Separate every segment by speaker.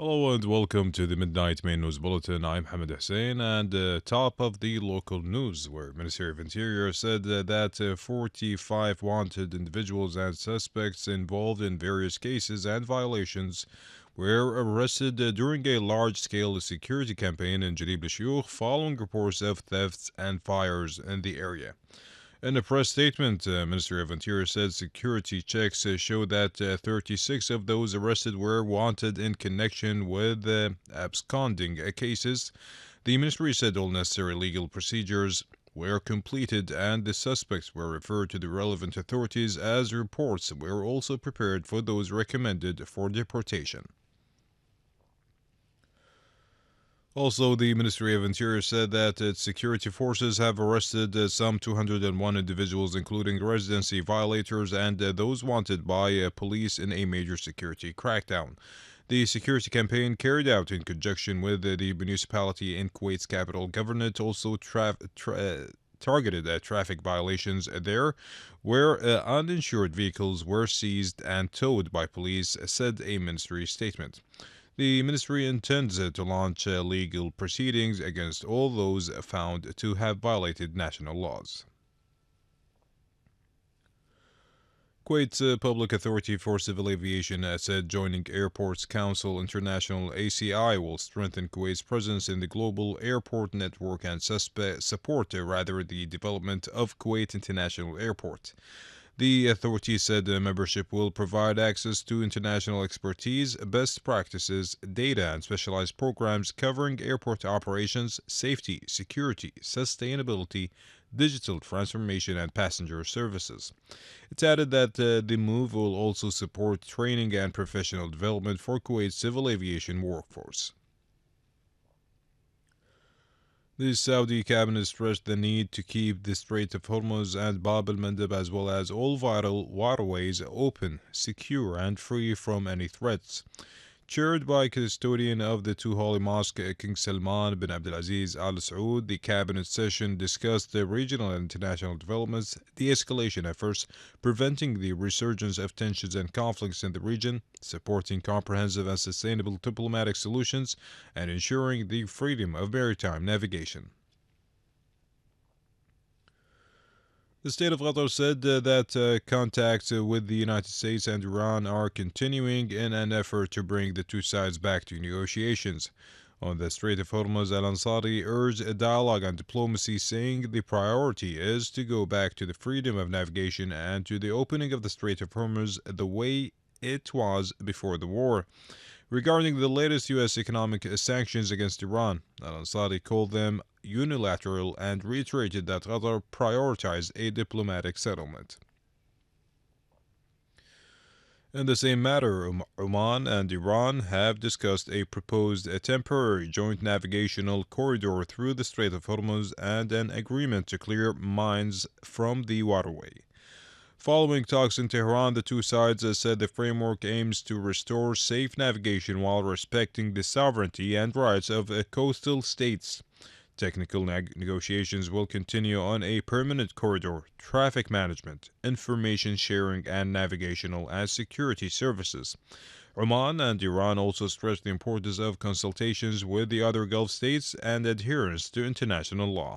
Speaker 1: Hello and welcome to the Midnight Main News Bulletin. I'm Hamid Hussein and top of the local news where Ministry of Interior said that 45 wanted individuals and suspects involved in various cases and violations were arrested during a large-scale security campaign in Jalib al following reports of thefts and fires in the area. In a press statement, Ministry of Interior said security checks show that 36 of those arrested were wanted in connection with absconding cases. The ministry said all necessary legal procedures were completed and the suspects were referred to the relevant authorities as reports were also prepared for those recommended for deportation. Also, the Ministry of Interior said that its security forces have arrested some 201 individuals, including residency violators and those wanted by police in a major security crackdown. The security campaign carried out in conjunction with the municipality in Kuwait's capital governorate also targeted traffic violations there, where uninsured vehicles were seized and towed by police, said a ministry statement. The ministry intends to launch legal proceedings against all those found to have violated national laws. Kuwait's Public Authority for Civil Aviation said joining Airports Council International ACI will strengthen Kuwait's presence in the global airport network and support the development of Kuwait International Airport. The authority said the membership will provide access to international expertise, best practices, data, and specialized programs covering airport operations, safety, security, sustainability, digital transformation, and passenger services. It added that the move will also support training and professional development for Kuwait's civil aviation workforce. The Saudi cabinet stressed the need to keep the Strait of Hormuz and Bab al Mandeb as well as all vital waterways open, secure, and free from any threats. Chaired by custodian of the two holy mosques, King Salman bin Abdulaziz Al Saud, the cabinet session discussed the regional and international developments, de escalation efforts, preventing the resurgence of tensions and conflicts in the region, supporting comprehensive and sustainable diplomatic solutions, and ensuring the freedom of maritime navigation. The state of Qatar said that contacts with the United States and Iran are continuing in an effort to bring the two sides back to negotiations. On the Strait of Hormuz, Al Ansari urged a dialogue and diplomacy, saying the priority is to go back to the freedom of navigation and to the opening of the Strait of Hormuz the way it was before the war. Regarding the latest U.S. economic sanctions against Iran, Al Ansari called them unilateral and reiterated that Qatar prioritized a diplomatic settlement. In the same matter, Oman and Iran have discussed a proposed temporary joint navigational corridor through the Strait of Hormuz and an agreement to clear mines from the waterway. Following talks in Tehran, the two sides said the framework aims to restore safe navigation while respecting the sovereignty and rights of coastal states. Technical negotiations will continue on a permanent corridor, traffic management, information sharing, and navigational and security services. Oman and Iran also stressed the importance of consultations with the other Gulf states and adherence to international law.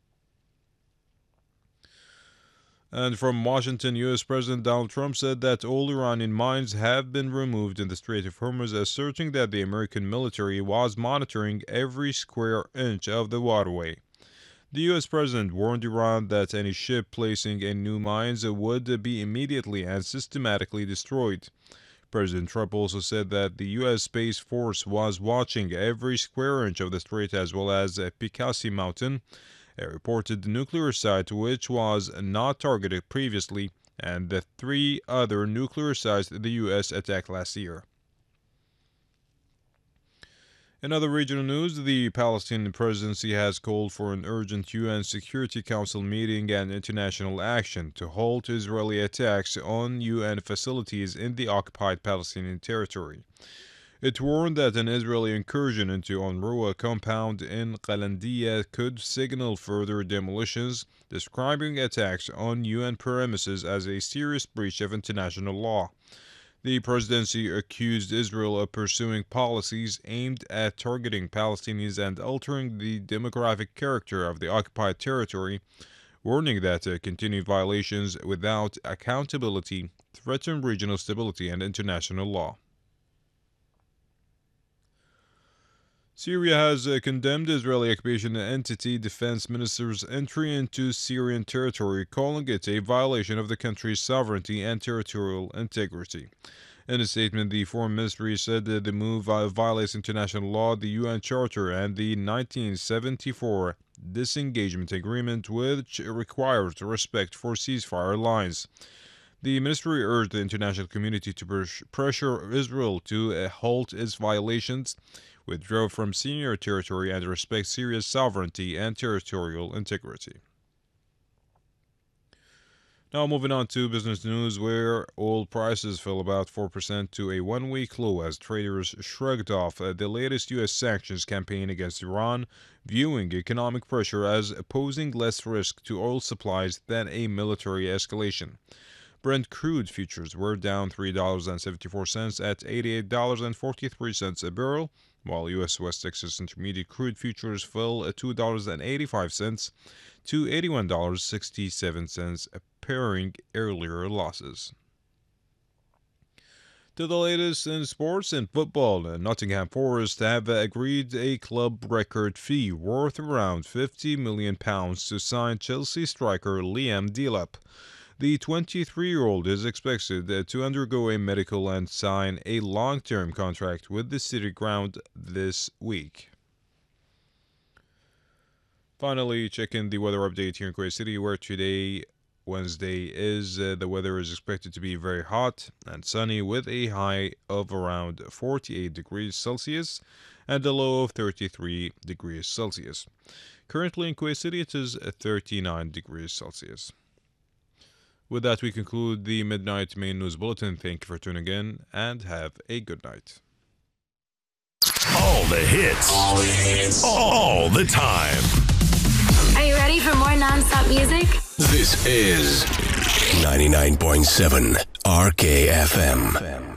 Speaker 1: And from Washington, U.S. President Donald Trump said that all Iranian mines have been removed in the Strait of Hormuz, asserting that the American military was monitoring every square inch of the waterway. The U.S. President warned Iran that any ship placing in new mines would be immediately and systematically destroyed. President Trump also said that the U.S. Space Force was watching every square inch of the strait as well as Picassi Mountain, a reported nuclear site which was not targeted previously, and the three other nuclear sites the U.S. attacked last year. In other regional news, the Palestinian presidency has called for an urgent UN Security Council meeting and international action to halt Israeli attacks on UN facilities in the occupied Palestinian territory. It warned that an Israeli incursion into UNRWA compound in Qalandiya could signal further demolitions, describing attacks on UN premises as a serious breach of international law. The presidency accused Israel of pursuing policies aimed at targeting Palestinians and altering the demographic character of the occupied territory, warning that continued violations without accountability threaten regional stability and international law. Syria has condemned Israeli occupation entity defense minister's entry into Syrian territory, calling it a violation of the country's sovereignty and territorial integrity. In a statement, the Foreign Ministry said that the move violates international law, the UN Charter, and the 1974 disengagement agreement, which requires respect for ceasefire lines. The ministry urged the international community to pressure Israel to halt its violations, withdraw from Syrian territory, and respect Syria's sovereignty and territorial integrity. Now moving on to business news, where oil prices fell about 4% to a one-week low as traders shrugged off the latest U.S. sanctions campaign against Iran, viewing economic pressure as posing less risk to oil supplies than a military escalation. Brent crude futures were down $3.74 at $88.43 a barrel, while U.S. West Texas Intermediate crude futures fell at $2.85 to $81.67, pairing earlier losses. To the latest in sports and football, Nottingham Forest have agreed a club record fee worth around £50 million to sign Chelsea striker Liam Delap. The 23-year-old is expected to undergo a medical and sign a long-term contract with the City Ground this week. Finally, checking the weather update here in Kuwait City, where today, Wednesday, the weather is expected to be very hot and sunny with a high of around 48 degrees Celsius and a low of 33 degrees Celsius. Currently in Kuwait City, it is 39 degrees Celsius. With that, we conclude the Midnight Main News Bulletin. Thank you for tuning in, and have a good night.
Speaker 2: All the hits. All the time.
Speaker 3: Are you ready for more non-stop music?
Speaker 2: This is 99.7 RKFM.